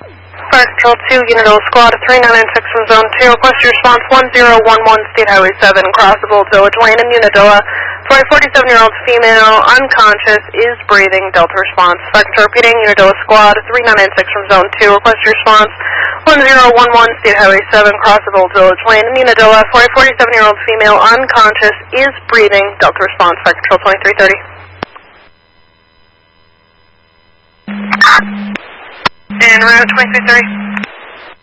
Fire Control 2, Unit Squad 3996 from Zone 2. Request your response 1011 State Highway 7, Crossable Village Lane in Unadilla. For a 47-year-old female, unconscious, is breathing. Delta response. Fire Control repeating, Unadilla Squad 3996 from Zone 2. Request your response 1011 State Highway 7, Crossable Village Lane in Unadilla. For a 47-year-old female, unconscious, is breathing. Delta response. Fire Control 2330. And route 2330.